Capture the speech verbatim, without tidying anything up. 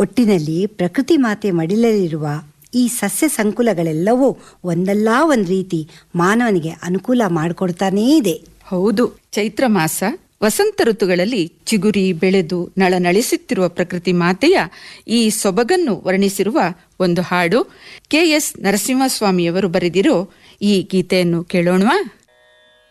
ಒಟ್ಟಿನಲ್ಲಿ ಪ್ರಕೃತಿ ಮಾತೆ ಮಡಿಲಲ್ಲಿರುವ ಈ ಸಸ್ಯ ಸಂಕುಲಗಳೆಲ್ಲವೂ ಒಂದಲ್ಲ ಒಂದು ರೀತಿ ಮಾನವನಿಗೆ ಅನುಕೂಲ ಮಾಡಿಕೊಡ್ತಾನೇ ಇದೆ. ಹೌದು, ಚೈತ್ರ ಮಾಸ ವಸಂತ ಋತುಗಳಲ್ಲಿ ಚಿಗುರಿ ಬೆಳೆದು ನಳನಳಿಸುತ್ತಿರುವ ಪ್ರಕೃತಿ ಮಾತೆಯ ಈ ಸೊಬಗನ್ನು ವರ್ಣಿಸಿರುವ ಒಂದು ಹಾಡು ಕೆ ಎಸ್ ನರಸಿಂಹಸ್ವಾಮಿಯವರು ಬರೆದಿರೋ ಈ ಗೀತೆಯನ್ನು ಕೇಳೋಣವಾ?